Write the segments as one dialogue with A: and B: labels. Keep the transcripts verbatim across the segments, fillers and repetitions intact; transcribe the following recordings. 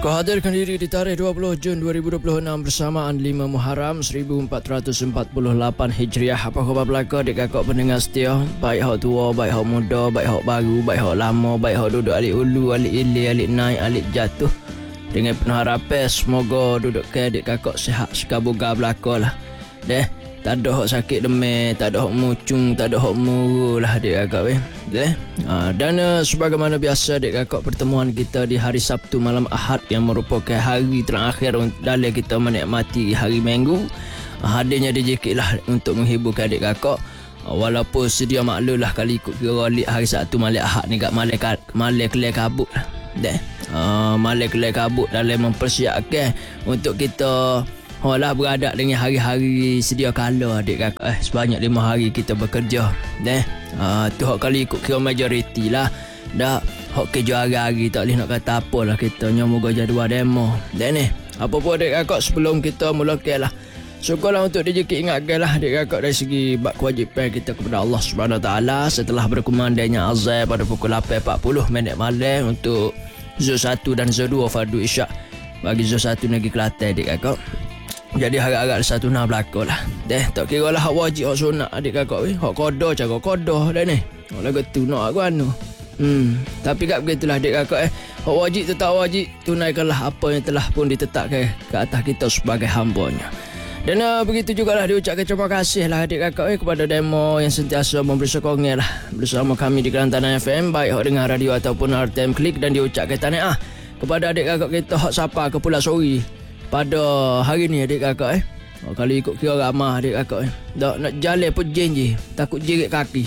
A: Aku hadirkan diri di tarikh dua puluh Jun dua ribu dua puluh enam bersamaan lima Muharram seribu empat ratus empat puluh lapan Hijriah. Apa khabar belaka adik kakak pendengar setia? Baik hak tua, baik hak muda, baik hak baru, baik hak lama, baik hak duduk alik ulu, alik ilir, alik naik, alik jatuh. Dengan penuh harapan semoga duduk ke adik kakak sihat sekabuga belaka lah. Deh, tak ada hak sakit demam, tak ada hak mucung, tak ada hak muru lah adik kakak weh. Deh. Ha, dan uh, sebagaimana biasa adik kakak pertemuan kita di hari Sabtu malam Ahad yang merupakan hari terakhir dalam kita menikmati hari Minggu. Uh, hadirnya D J K lah untuk menghiburkan adik kakak. Uh, walaupun sedia maklum lah kali ikut kira alik hari Sabtu malam Ahad ni kat malam malam kelai kabut lah. Deh. Uh, malam kelai kabut dalam mempersiapkan untuk kita oh lah beradab dengan hari-hari sedia kala adik kakak eh, sebanyak lima hari kita bekerja deh. Uh, tu hak kali ikut kira majoriti lah. Dah hak kerja hari-hari tak boleh nak kata apa lah kita nyomoga jadual demo deh ni. Apa pun adik kakak sebelum kita mulakan lah, syukurlah untuk D J K ingatkan lah adik kakak dari segi bab kewajipan kita kepada Allah Subhanahu Wa Taala setelah berkumandangnya azan pada pukul lapan empat puluh minit malam untuk Zul satu dan Zul dua fardu isyak bagi Zul satu negeri Kelantan adik kakak. Jadi harap-harap satu nak berlaku lah. Deh, tak kira lah hak wajib hak sunat adik kakak weh. Hak kodoh cara kodoh dah ni. Hak lagu tu nak aku anu. Hmm, tapi kat begitulah adik kakak eh. Hak wajib tetap wajib, tunaikanlah apa yang telah pun ditetapkan ke atas kita sebagai hamba-Nya. Dan uh, begitu jugalah diucapkan terima kasih lah adik kakak eh kepada demo yang sentiasa memberi sokongan lah bersama kami di Kelantan F M, baik hak dengar radio ataupun R T M Klik, dan diucapkan tahniah kepada adik kakak kita hak sapa ke Pulau Sori pada hari ni adik kakak eh. Oh, kali ikut kira ramah adik kakak eh. Tak nak jalan pun janji, takut jerit kaki.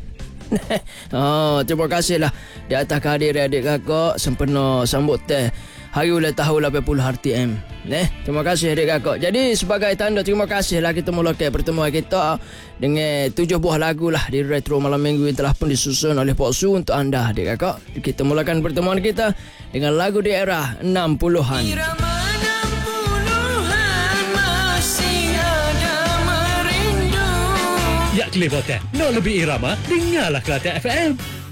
A: Oh, terima kasihlah di atas kehadiran adik kakak sempena sambut teh hari ulang tahun lapan puluh R T M. Eh, terima kasih adik kakak. Jadi sebagai tanda terima kasihlah kita mulakan pertemuan kita dengan tujuh buah lagu lah di Retro Malam Minggu yang telah pun disusun oleh Pak Su untuk anda adik kakak. Kita mulakan pertemuan kita dengan lagu di era enam puluhan.
B: Ya, Clever kan? Nak lebih irama? Dengarlah Kelantan F M.